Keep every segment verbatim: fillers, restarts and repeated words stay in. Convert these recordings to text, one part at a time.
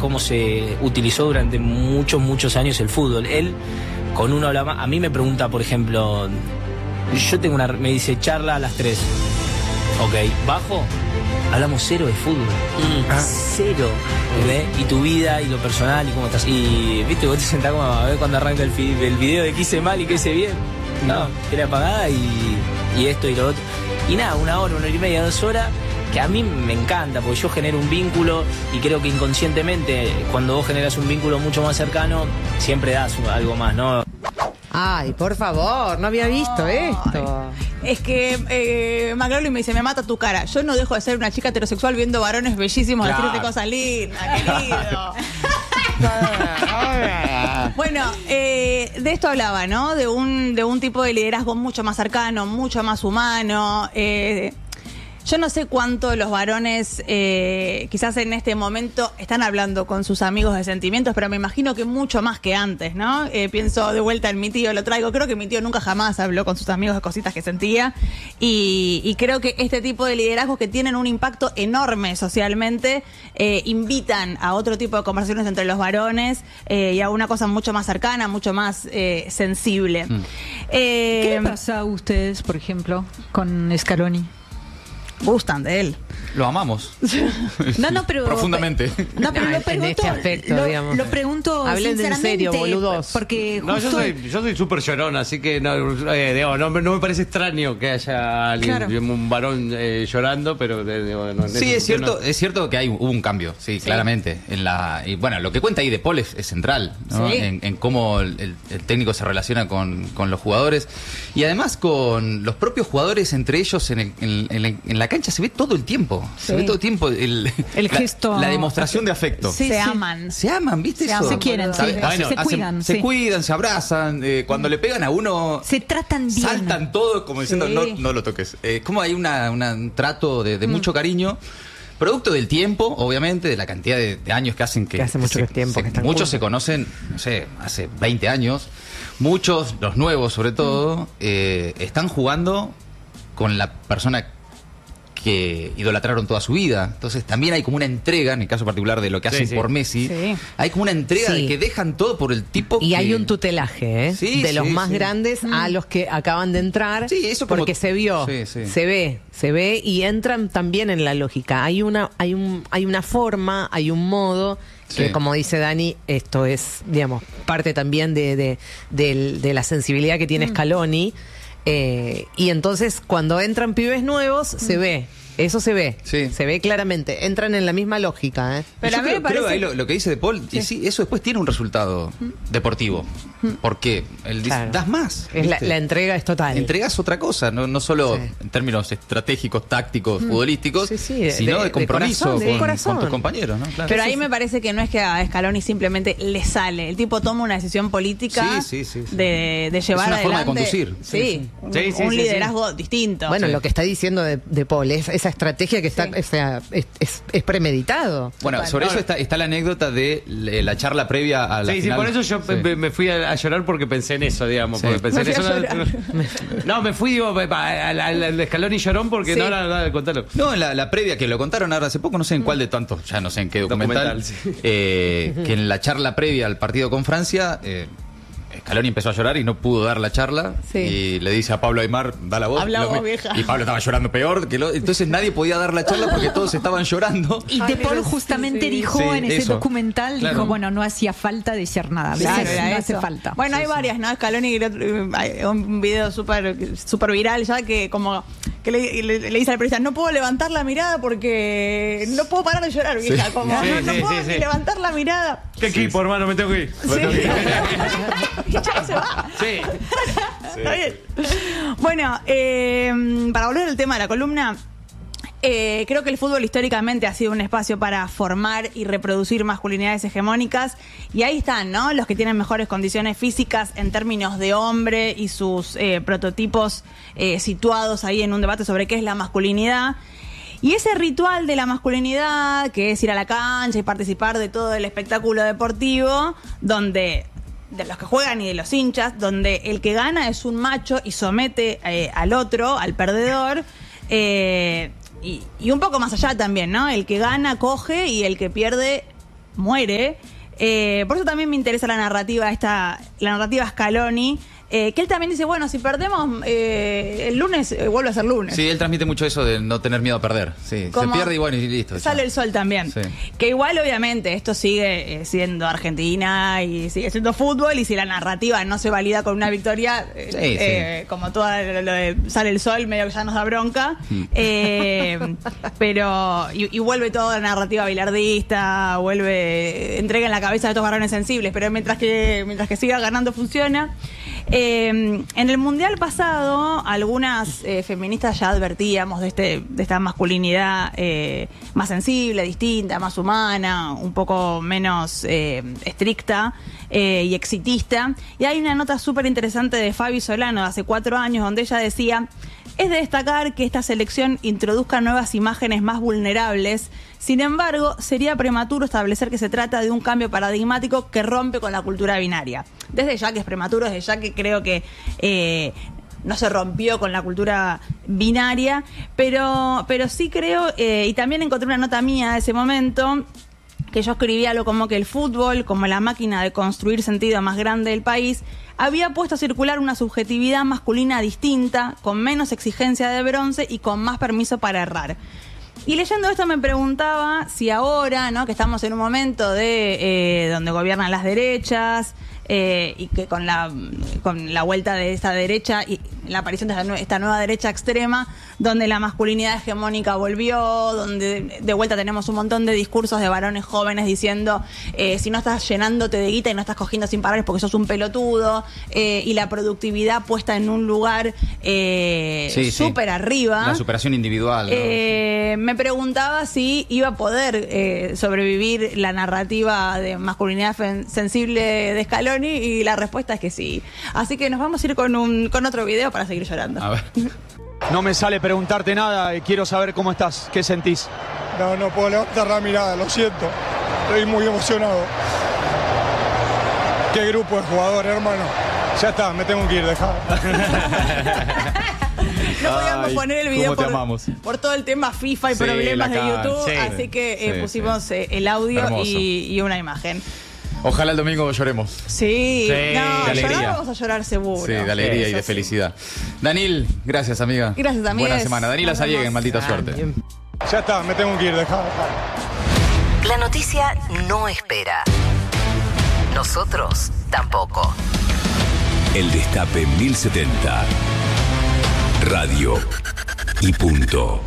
cómo se utilizó durante muchos, muchos años el fútbol. Él, con uno habla más, a mí me pregunta, por ejemplo, yo tengo una, me dice charla a las tres. Ok, bajo, hablamos cero de fútbol. Mm. Ah. Cero. ¿Ves? Y tu vida, y lo personal, y cómo estás. Y, viste, vos te sentás como a ver cuando arranca el, el video de qué hice mal y qué hice bien. No, era apagada y, y esto y lo otro. Y nada, una hora, una hora y media, dos horas, que a mí me encanta, porque yo genero un vínculo y creo que inconscientemente, cuando vos generas un vínculo mucho más cercano, siempre das algo más, ¿no? Ay, por favor, no había visto Ay. esto. Es que eh, McLaughlin me dice, me mata tu cara. Yo no dejo de ser una chica heterosexual viendo varones bellísimos Claro. decirte cosas lindas, querido. Bueno, eh, de esto hablaba, ¿no? De un, de un tipo de liderazgo mucho más cercano, mucho más humano. Eh, yo no sé cuánto los varones, eh, quizás en este momento, están hablando con sus amigos de sentimientos, pero me imagino que mucho más que antes, ¿no? Eh, pienso de vuelta en mi tío, lo traigo. Creo que mi tío nunca jamás habló con sus amigos de cositas que sentía. Y, y creo que este tipo de liderazgos que tienen un impacto enorme socialmente, eh, invitan a otro tipo de conversaciones entre los varones eh, y a una cosa mucho más cercana, mucho más eh, sensible. Mm. Eh, ¿Qué le pasa a ustedes, por ejemplo, con Scaloni? Gustan de él. Lo amamos. No, no, pero... Profundamente. No, pero No, lo en pregunto, este aspecto, lo, digamos. lo pregunto Hablen en sinceramente, serio, boludos. Porque No, yo justo... soy yo soy súper llorón, así que no, eh, digo, no, me- no me parece extraño que haya alguien, Claro. un varón eh, llorando, pero eh, digo, no, en ese Sí, es sentido cierto, no. es cierto que hay hubo un cambio, sí, claramente. En la y bueno, lo que cuenta ahí de Paul es, es central, ¿no? Sí. En, en cómo el, el- el técnico se relaciona con, con los jugadores y además con los propios jugadores entre ellos en, el- en- en la, en la cancha se ve todo el tiempo, se Sí. ve todo el tiempo el, El la- gesto. la demostración de afecto. Sí, se sí. aman. Se aman, ¿viste Se eso? aman, Se quieren, boludo. sí. Hacen- Se hacen- cuidan, se sí. cuidan, se abrazan, eh, cuando le pegan a uno Se tratan bien. saltan todo como diciendo Sí. no, no lo toques. Eh, como hay una, una- un trato de, de mucho cariño, producto del tiempo, obviamente, de la cantidad de, de años que hacen que, Que hace mucho se- tiempo se- que están muchos juntos. se conocen, no sé, hace veinte años. Muchos, los nuevos sobre todo, eh, están jugando con la persona que idolatraron toda su vida. Entonces también hay como una entrega, en el caso particular de lo que Sí, hacen sí. por Messi, Sí. hay como una entrega Sí. de que dejan todo por el tipo Y que... hay un tutelaje, ¿eh? Sí, de los sí, más sí. grandes a los que acaban de entrar. Sí, eso como- porque se vio, Sí, sí. se ve, se ve y entran también en la lógica. Hay una, hay un, hay una forma, hay un modo que, Sí. como dice Dani, esto es, digamos, parte también de, de, del- de la sensibilidad que tiene Scaloni. Eh, y entonces, cuando entran pibes nuevos, se ve. Eso se ve, Sí. se ve claramente. Entran en la misma lógica, ¿eh? Pero Yo a mí creo, me parece... creo ahí lo, lo que dice de Paul, y sí, eso después tiene un resultado deportivo. Porque él dice, Claro. das más. Es la, ¿viste? la entrega es total. Entregas otra cosa, no, no solo Sí. en términos estratégicos, tácticos, futbolísticos, Sí, sí, de- sino de, de compromiso corazón, de con, corazón. con tus compañeros, ¿no? Claro. Pero ahí me parece que no es que a Scaloni simplemente le sale. El tipo toma una decisión política Sí, sí, sí, sí. De, de llevar una adelante. forma de conducir. Sí, Sí, un, sí, sí, un sí, liderazgo distinto. Bueno, Sí. lo que está diciendo de, de Paul, es esa estrategia que está, Sí. o sea, es, es- es premeditado. Bueno, sobre eso está, está la anécdota de le- la charla previa a la Sí, sí, final. por eso yo Sí. me, me fui a, a llorar porque pensé en eso, digamos. Sí. Porque pensé Me en fui eso. a llorar. No, me fui, digo, al, al, al escalón y llorón porque Sí. no, no, no, contalo. No, en la, la previa que lo contaron ahora hace poco, no sé en cuál de tantos, ya no sé en qué documental, Documental, sí. eh, que en la charla previa al partido con Francia, eh, Scaloni empezó a llorar y no pudo dar la charla Sí. y le dice a Pablo Aimar, da la voz. Habla Lo vos, mi- vieja. Y Pablo estaba llorando peor, que lo- entonces nadie podía dar la charla porque todos estaban llorando. Y Ay, De Paul pero sí, justamente sí. dijo Sí, en ese eso. documental, Claro. dijo, bueno, no hacía falta decir nada. A veces Claro, no era hace eso. falta. Bueno, hay varias, ¿no? Scaloni, el otro- eh, hay un video súper súper viral ya que como que le, le- le dice al periodista, no puedo levantar la mirada porque no puedo parar de llorar, vieja. Sí. Como, Sí, no, no sí, puedo sí, ni sí. levantar la mirada. ¿Qué equipo, hermano? Me tengo que ir. Me tengo que ir. Y ya se va. Sí. Está bien. Bueno, eh, para volver al tema de la columna, eh, creo que el fútbol históricamente ha sido un espacio para formar y reproducir masculinidades hegemónicas. Y ahí están, ¿no? Los que tienen mejores condiciones físicas en términos de hombre y sus eh, prototipos eh, situados ahí en un debate sobre qué es la masculinidad. Y ese ritual de la masculinidad, que es ir a la cancha y participar de todo el espectáculo deportivo, donde de los que juegan y de los hinchas, donde el que gana es un macho y somete eh, al otro, al perdedor, eh, y, y un poco más allá también, ¿no? El que gana coge y el que pierde muere. Eh, por eso también me interesa la narrativa esta, la narrativa Scaloni. Eh, que él también dice, bueno, si perdemos eh, el lunes, eh, vuelve a ser lunes. Sí, él transmite mucho eso de no tener miedo a perder. Sí, se pierde y bueno, y listo. Sale ya. el sol también. Sí. Que igual, obviamente, esto sigue eh, siendo Argentina y sigue siendo fútbol, y si la narrativa no se valida con una victoria, eh, sí, eh, sí. como todo lo, lo de sale el sol, medio que ya nos da bronca. Mm. Eh, pero, y, y vuelve toda la narrativa bilardista, vuelve, entrega en la cabeza de estos varones sensibles, pero mientras que, mientras que siga ganando funciona. Eh, en el mundial pasado, algunas eh, feministas ya advertíamos de, este, de esta masculinidad eh, más sensible, distinta, más humana, un poco menos eh, estricta eh, y exitista. Y hay una nota súper interesante de Fabi Solano de hace cuatro años donde ella decía: es de destacar que esta selección introduzca nuevas imágenes más vulnerables. Sin embargo, sería prematuro establecer que se trata de un cambio paradigmático que rompe con la cultura binaria. Desde ya que es prematuro, desde ya que creo que eh, no se rompió con la cultura binaria, pero, pero sí creo, eh, y también encontré una nota mía de ese momento, que yo escribía algo como que el fútbol, como la máquina de construir sentido más grande del país, había puesto a circular una subjetividad masculina distinta, con menos exigencia de bronce y con más permiso para errar. Y leyendo esto me preguntaba si ahora, ¿no?, que estamos en un momento de eh, donde gobiernan las derechas, eh, y que con la con la vuelta de esta derecha y la aparición de esta, esta nueva derecha extrema, donde la masculinidad hegemónica volvió, donde de vuelta tenemos un montón de discursos de varones jóvenes diciendo eh, si no estás llenándote de guita y no estás cogiendo sin parar es porque sos un pelotudo, eh, y la productividad puesta en un lugar eh, sí, súper sí. arriba. La superación individual, ¿no? Eh, me preguntaba si iba a poder eh, sobrevivir la narrativa de masculinidad sensible de Scaloni, y la respuesta es que sí. Así que nos vamos a ir con, un, con otro video para seguir llorando. A ver. No me sale preguntarte nada, quiero saber cómo estás, qué sentís. No, no puedo levantar la mirada, lo siento. Estoy muy emocionado. Qué grupo de jugadores, hermano. Ya está, me tengo que ir, dejá. No podíamos Ay, poner el video por, por todo el tema FIFA y sí, problemas de YouTube, sí, así que eh, sí, pusimos sí. Eh, el audio y, y una imagen. Ojalá el domingo lloremos. Sí, sí no, de alegría. llorar vamos a llorar seguro. Sí, de alegría sí, y de sí. felicidad. Danil, gracias, amiga. Gracias, amiga. Buena semana. Danila Sarieguen, maldita ah, suerte. Bien. Ya está, me tengo que ir, dejá. La noticia no espera. Nosotros tampoco. El Destape mil setenta. Radio y punto.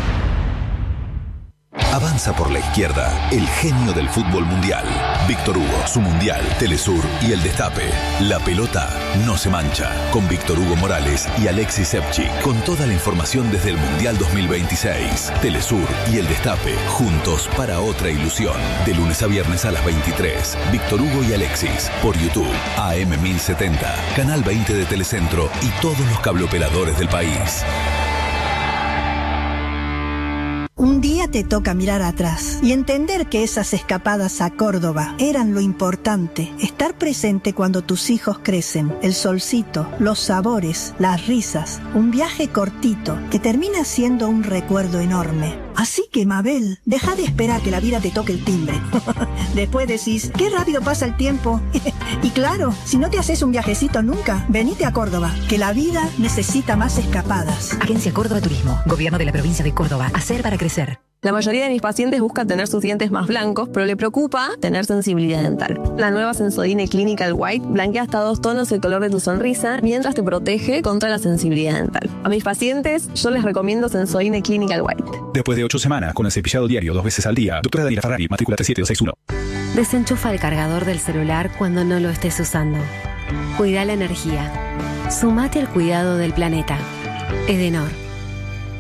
Avanza por la izquierda el genio del fútbol mundial. Víctor Hugo, su mundial, Telesur y el Destape. La pelota no se mancha. Con Víctor Hugo Morales y Alexis Sepchik. Con toda la información desde el Mundial dos mil veintiséis. Telesur y el Destape, juntos para otra ilusión. De lunes a viernes a las veintitrés. Víctor Hugo y Alexis. Por YouTube, A M mil setenta, Canal veinte de Telecentro y todos los cableoperadores del país. Un día te toca mirar atrás y entender que esas escapadas a Córdoba eran lo importante. Estar presente cuando tus hijos crecen, el solcito, los sabores, las risas. Un viaje cortito que termina siendo un recuerdo enorme. Así que, Mabel, deja de esperar que la vida te toque el timbre. Después decís, qué rápido pasa el tiempo. Y claro, si no te haces un viajecito nunca, venite a Córdoba, que la vida necesita más escapadas. Agencia Córdoba Turismo, Gobierno de la Provincia de Córdoba. Hacer para crecer. La mayoría de mis pacientes buscan tener sus dientes más blancos, pero le preocupa tener sensibilidad dental. La nueva Sensodyne Clinical White blanquea hasta dos tonos el color de tu sonrisa, mientras te protege contra la sensibilidad dental. A mis pacientes, yo les recomiendo Sensodyne Clinical White. Después de ocho semanas con el cepillado diario dos veces al día, doctora Daniela Ferrari, matrícula tres siete dos seis uno. Desenchufa el cargador del celular cuando no lo estés usando. Cuida la energía. Sumate al cuidado del planeta. Edenor.